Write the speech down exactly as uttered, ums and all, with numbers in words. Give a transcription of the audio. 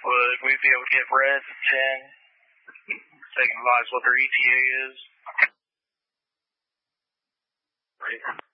Would we be able to get reds at ten? They can advise what their E T A is.